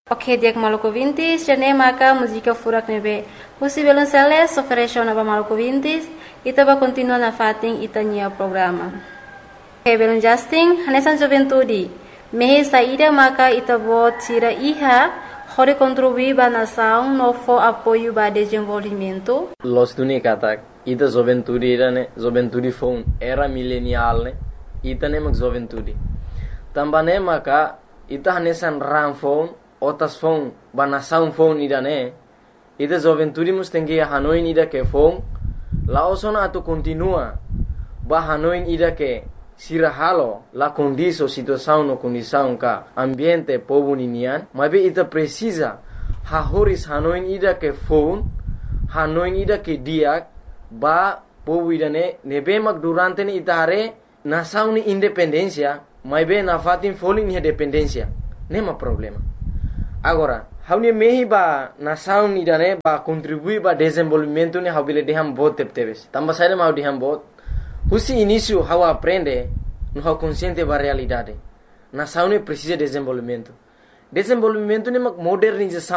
Ok, dia Maluku Vintis, jane maka música furak nebe. Musi Violonceles oferece na Maluku Vintis, ita ba continua na fating ita nia programa. Ok, Violon Justin, hanesan Juventudi. Mehe saída maka ita bo tira iha, hore contribuir ba na saung no fo apoio ba desenvolvimento. Los tuni katak, ita Juventudi ne, Juventudi phone era millennial ne, ita ne mag Juventudi. Tambane maka ita hanesan ram phone otas phone bana sound phone ida ne ida Juventudi mustengi hanoin ida ke phone la osona atu continua ba hanoin ida ke sirahalo la condiso situação no condição ka ambiente povo ninian mabe ita precisa ha horis hanoin ida ke phone hanoin ida ke dia ba povo ida ne nebe mag durante ni ita hare nação ni independência mabe na fatin falling ni dependência nema problema. Agora, haunia mehi ba nação ni dane ba contribui ba desenvolvimento ni haubile deham bot tepteves. Tamba saída mau deham bot. Husi início hau aprende no hau consciente ba realidade. Nação ni precisa desenvolvimento. Desenvolvimento ni mak modernização